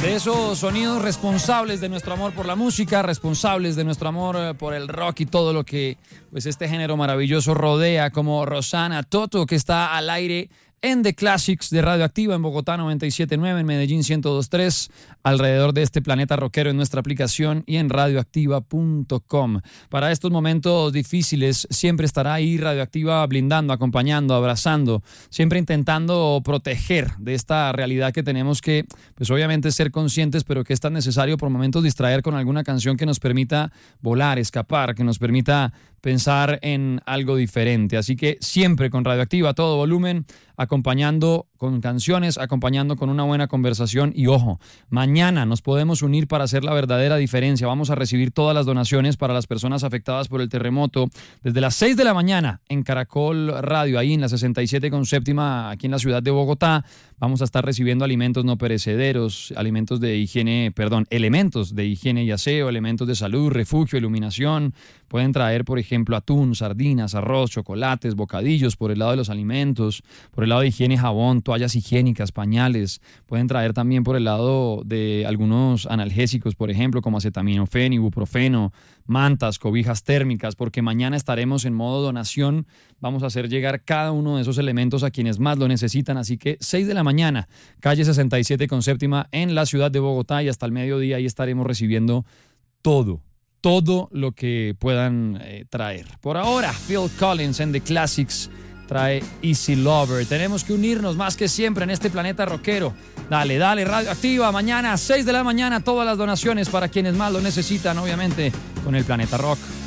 De esos sonidos responsables de nuestro amor por la música, responsables de nuestro amor por el rock y todo lo que pues este género maravilloso rodea, como Rosana Toto, que está al aire en The Classics de Radioactiva en Bogotá 97.9, en Medellín 102.3, alrededor de este planeta rockero en nuestra aplicación y en radioactiva.com. Para estos momentos difíciles siempre estará ahí Radioactiva blindando, acompañando, abrazando, siempre intentando proteger de esta realidad que tenemos que, pues obviamente ser conscientes, pero que es tan necesario por momentos distraer con alguna canción que nos permita volar, escapar, que nos permita pensar en algo diferente. Así que siempre con Radioactiva a todo volumen, acompañando con canciones, acompañando con una buena conversación y ojo, mañana nos podemos unir para hacer la verdadera diferencia. Vamos a recibir todas las donaciones para las personas afectadas por el terremoto desde las 6 de la mañana en Caracol Radio, ahí en la 67,7 aquí en la ciudad de Bogotá. Vamos a estar recibiendo alimentos no perecederos, elementos de higiene y aseo, elementos de salud, refugio, iluminación. Pueden traer, por ejemplo, atún, sardinas, arroz, chocolates, bocadillos por el lado de los alimentos, por el lado de higiene, jabón, toallas higiénicas, pañales. Pueden traer también por el lado de algunos analgésicos, por ejemplo, como acetaminofén, ibuprofeno, mantas, cobijas térmicas, porque mañana estaremos en modo donación. Vamos a hacer llegar cada uno de esos elementos a quienes más lo necesitan. Así que 6 de la mañana, calle 67,7 en la ciudad de Bogotá, y hasta el mediodía ahí estaremos recibiendo todo lo que puedan traer. Por ahora, Phil Collins en The Classics trae Easy Lover. Tenemos que unirnos más que siempre en este planeta rockero. Dale, Radioactiva, mañana a 6 de la mañana, todas las donaciones para quienes más lo necesitan, obviamente, con el Planeta Rock.